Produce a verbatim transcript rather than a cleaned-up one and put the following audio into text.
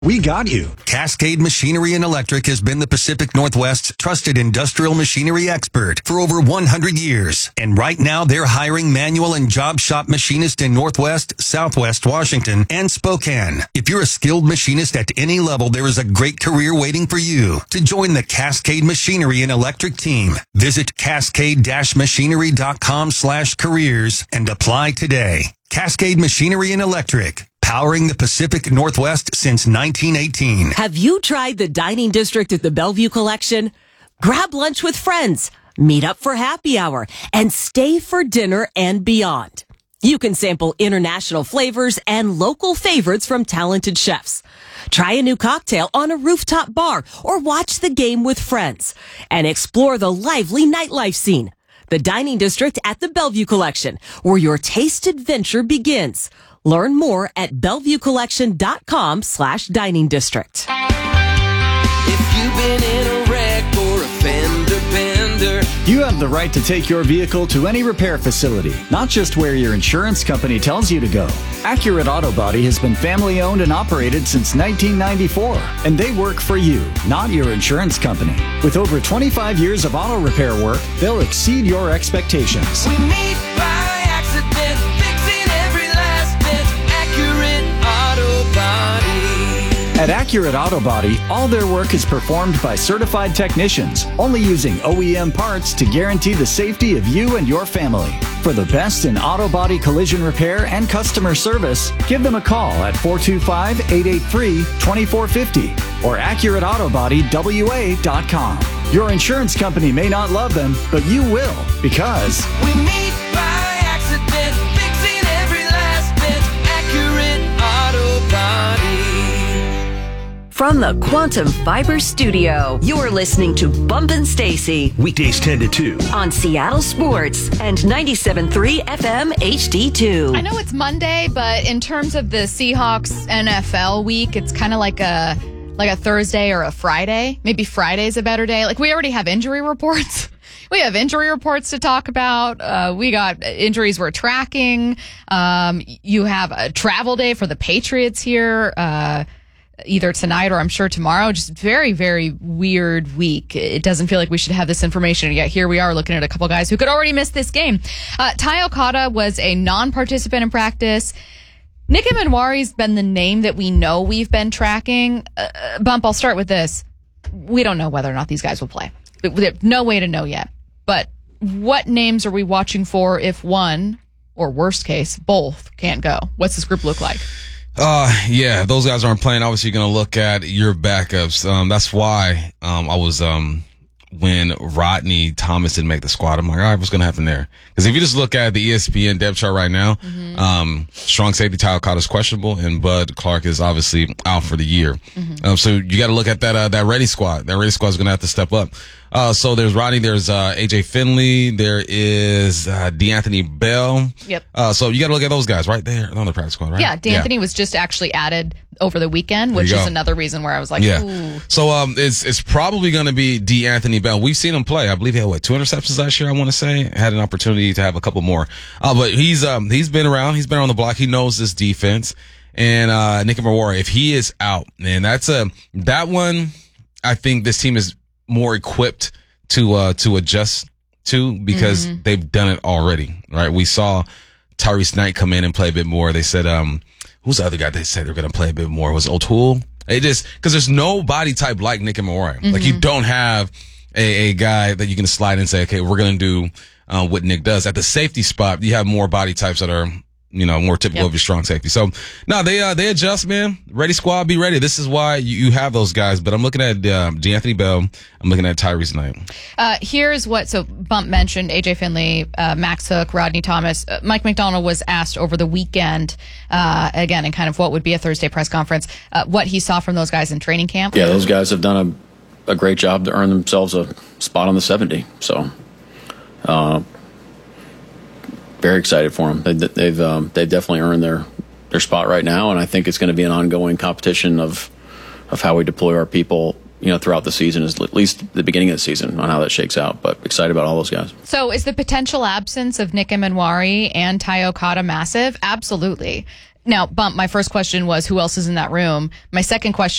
We got you. Cascade Machinery and Electric has been the Pacific Northwest's trusted industrial machinery expert for over one hundred years. And right now, they're hiring manual and job shop machinists in Northwest, Southwest Washington, and Spokane. If you're a skilled machinist at any level, there is a great career waiting for you. To join the Cascade Machinery and Electric team, visit cascade-machinery.com slash careers and apply today. Cascade Machinery and Electric. Powering the Pacific Northwest since nineteen eighteen. Have you tried the dining district at the Bellevue Collection? Grab lunch with friends, meet up for happy hour, and stay for dinner and beyond. You can sample international flavors and local favorites from talented chefs. Try a new cocktail on a rooftop bar or watch the game with friends and explore the lively nightlife scene. The dining district at the Bellevue Collection, where your taste adventure begins. Learn more at bellevuecollection.com slash dining district. If you've been in a wreck or a fender bender, you have the right to take your vehicle to any repair facility, not just where your insurance company tells you to go. Accurate Auto Body has been family owned and operated since nineteen ninety-four, and they work for you, not your insurance company. With over twenty-five years of auto repair work, they'll exceed your expectations. we meet by accident, fixing every last bit. Accurate Auto Body. At Accurate Auto Body, all their work is performed by certified technicians, only using O E M parts to guarantee the safety of you and your family. For the best in auto body collision repair and customer service, give them a call at four two five, eight eight three, two four five zero or accurate auto body w a dot com. Your insurance company may not love them, but you will, because we meet by accident, fixing every last bit. Accurate Auto Body. From the Quantum Fiber Studio, you're listening to Bumpin' Stacy Weekdays ten to two. on Seattle Sports and ninety-seven point three F M H D two. I know it's Monday, but in terms of the Seahawks N F L week, it's kind of like a like a Thursday or a Friday. Maybe Friday's a better day. Like, we already have injury reports. We have injury reports to talk about. Uh, we got injuries we're tracking. Um, you have a travel day for the Patriots here, uh, either tonight or I'm sure tomorrow. Just very, very weird week. It doesn't feel like we should have this information. And yet here we are looking at a couple guys who could already miss this game. Uh, Ty Okada was a non-participant in practice. Nick Emenwari's been the name that we know we've been tracking. Uh, Bump, I'll start with this. We don't know whether or not these guys will play. We have no way to know yet. But what names are we watching for if one, or worst case, both can't go? What's this group look like? Uh, yeah, those guys aren't playing. Obviously, you're going to look at your backups. Um, that's why, um, I was, um, when Rodney Thomas didn't make the squad, I'm like, all right, what's going to happen there? Because if you just look at the E S P N depth chart right now, mm-hmm. um, strong safety Ty Okada is questionable, and Bud Clark is obviously out for the year. Mm-hmm. Um, so you got to look at that, uh, that ready squad. That ready squad is going to have to step up. Uh, so there's Rodney, there's, uh, A J Finley, there is, uh, DeAnthony Bell. Yep. Uh, so you got to look at those guys right there on the practice squad, right? Yeah, DeAnthony yeah. was just actually added over the weekend, which is another reason where I was like, yeah. ooh. So, um, it's, it's probably going to be DeAnthony Bell. We've seen him play. I believe he had, what, two interceptions last year, I want to say. Had an opportunity to have a couple more. Uh, but he's, um, he's been around. He's been on the block. He knows this defense. And, uh, Nick Emenwari, if he is out, man, that's a, that one, I think this team is more equipped to, uh, to adjust to because mm-hmm. they've done it already, right? We saw Tyrese Knight come in and play a bit more. They said, um, who's the other guy they said they're going to play a bit more? Was O'Toole? It just, cause there's no body type like Nick Emenwari. Mm-hmm. Like you don't have a, a guy that you can slide and say, okay, we're going to do, uh, what Nick does. At the safety spot, you have more body types that are, you know, more typical yep. of your strong safety. So, no, they, uh, they adjust, man. Ready squad, be ready. This is why you, you have those guys. But I'm looking at, um, DeAnthony Bell. I'm looking at Tyrese Knight. Uh, here's what, so Bump mentioned A J Finley, uh, Max Hook, Rodney Thomas. Uh, Mike McDonald was asked over the weekend, uh, again, in kind of what would be a Thursday press conference, uh, what he saw from those guys in training camp. Yeah, those guys have done a, a great job to earn themselves a spot on the seventy. So, uh, very excited for them. They, they've um, they've definitely earned their, their spot right now, and I think it's going to be an ongoing competition of of how we deploy our people, you know, throughout the season, is at least the beginning of the season on how that shakes out. But excited about all those guys. So, is the potential absence of Nick Emenwari and Ty Okada massive? Absolutely. Now, Bump, my first question was, who else is in that room? My second question